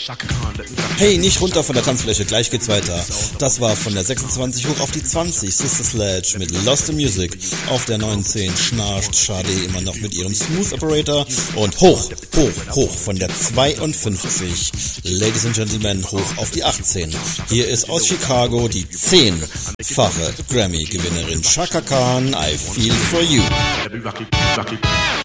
Hey, nicht runter von der Tanzfläche, gleich geht's weiter. Das war von der 26 hoch auf die 20 Sister Sledge mit Lost in Music. Auf der 19 schnarcht Sade immer noch mit ihrem Smooth Operator. Und hoch von der 52 Ladies and Gentlemen hoch auf die 18. Hier ist aus Chicago die 10-fache Grammy-Gewinnerin Chaka Khan, I Feel For You.